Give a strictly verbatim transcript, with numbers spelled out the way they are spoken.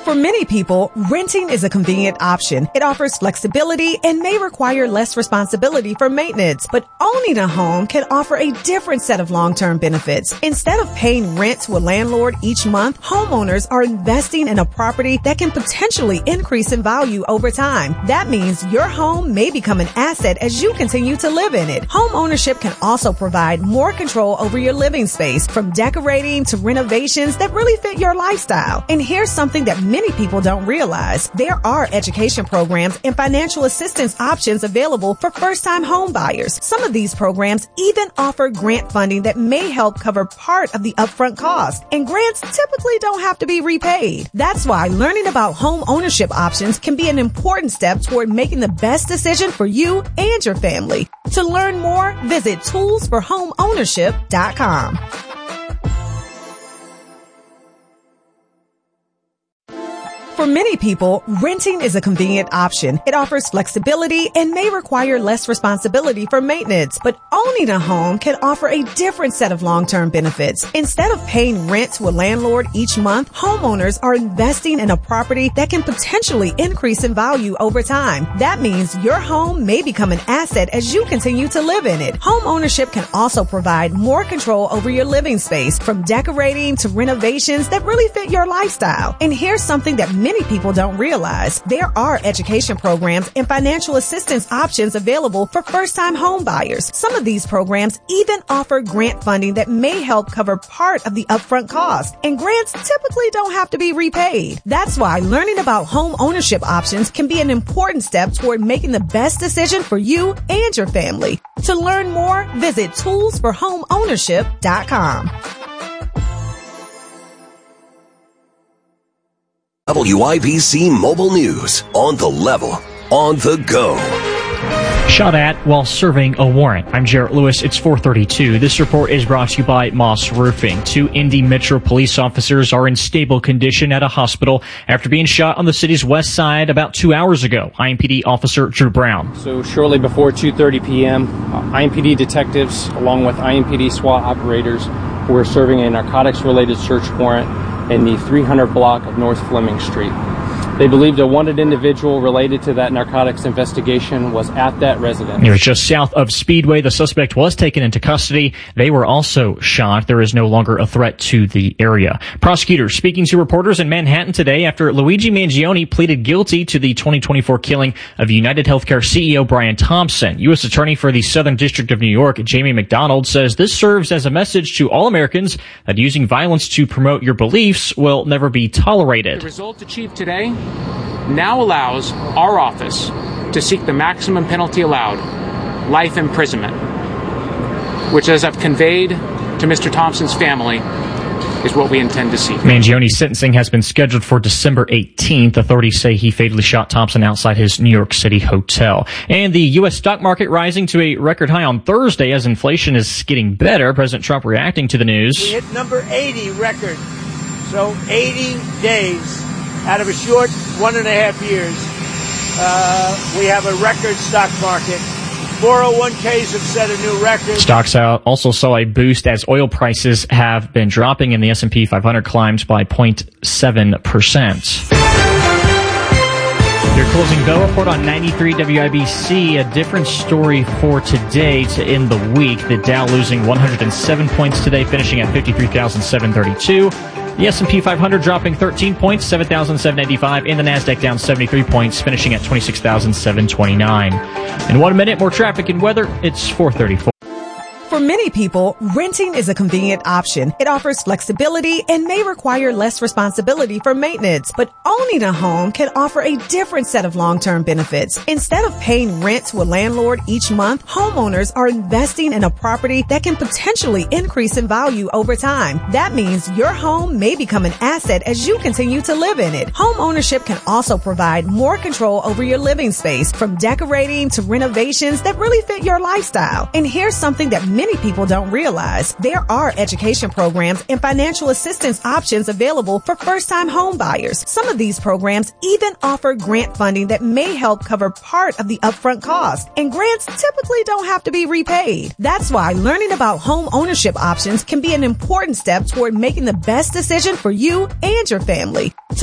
For many people, renting is a convenient option. It offers flexibility and may require less responsibility for maintenance, but owning a home can offer a different set of long-term benefits. Instead of paying rent to a landlord each month, homeowners are investing in a property that can potentially increase in value over time. That means your home may become an asset as you continue to live in it. Home ownership can also provide more control over your living space, from decorating to renovations that really fit your lifestyle. And here's something that many people don't realize. There are education programs and financial assistance options available for first-time home buyers. Some of these programs even offer grant funding that may help cover part of the upfront cost. And grants typically don't have to be repaid. That's why learning about home ownership options can be an important step toward making the best decision for you and your family. To learn more, visit tools for home ownership dot com. For many people, renting is a convenient option. It offers flexibility and may require less responsibility for maintenance, but owning a home can offer a different set of long-term benefits. Instead of paying rent to a landlord each month, homeowners are investing in a property that can potentially increase in value over time. That means your home may become an asset as you continue to live in it. Home ownership can also provide more control over your living space, from decorating to renovations that really fit your lifestyle. And here's something that many people don't realize. There are education programs and financial assistance options available for first-time home buyers. Some of these programs even offer grant funding that may help cover part of the upfront cost. And grants typically don't have to be repaid. That's why learning about home ownership options can be an important step toward making the best decision for you and your family. To learn more, visit tools for home ownership dot com. W I B C Mobile News, on the level, on the go. Shot at while serving a warrant. I'm Jarrett Lewis. It's four thirty-two. This report is brought to you by Moss Roofing. Two Indy Metro police officers are in stable condition at a hospital after being shot on the city's west side about two hours ago. I M P D officer Drew Brown. So shortly before two thirty p.m., uh, I M P D detectives, along with I M P D SWAT operators, were serving a narcotics-related search warrant in the three hundred block of North Fleming Street. They believed a wanted individual related to that narcotics investigation was at that residence. It was just south of Speedway. The suspect was taken into custody. They were also shot. There is no longer a threat to the area. Prosecutors speaking to reporters in Manhattan today after Luigi Mangione pleaded guilty to the twenty twenty-four killing of United Healthcare C E O Brian Thompson. U S Attorney for the Southern District of New York, Jamie McDonald, says this serves as a message to all Americans that using violence to promote your beliefs will never be tolerated. The result achieved today now allows our office to seek the maximum penalty allowed, life imprisonment, which, as I've conveyed to Mister Thompson's family, is what we intend to see. Mangione's sentencing has been scheduled for December eighteenth. Authorities say he fatally shot Thompson outside his New York City hotel. And the U S stock market rising to a record high on Thursday as inflation is getting better. President Trump reacting to the news. We hit number eighty record. So eighty days out of a short one and a half years, uh, we have a record stock market. four oh one k's have set a new record. Stocks out also saw a boost as oil prices have been dropping, and the S and P five hundred climbed by zero point seven percent. Your closing bell report on ninety-three W I B C. A different story for today to end the week. The Dow losing one hundred seven points today, finishing at fifty-three thousand seven hundred thirty-two. The S and P five hundred dropping thirteen points, seven thousand seven hundred eighty-five, and the NASDAQ down seventy-three points, finishing at twenty-six thousand seven hundred twenty-nine. In one minute, more traffic and weather. It's four thirty-four. For many people, renting is a convenient option. It offers flexibility and may require less responsibility for maintenance, but owning a home can offer a different set of long-term benefits. Instead of paying rent to a landlord each month, homeowners are investing in a property that can potentially increase in value over time. That means your home may become an asset as you continue to live in it. Home ownership can also provide more control over your living space, from decorating to renovations that really fit your lifestyle. And here's something that many people don't realize. There are education programs and financial assistance options available for first-time home buyers. Some of these programs even offer grant funding that may help cover part of the upfront cost. And grants typically don't have to be repaid. That's why learning about home ownership options can be an important step toward making the best decision for you and your family.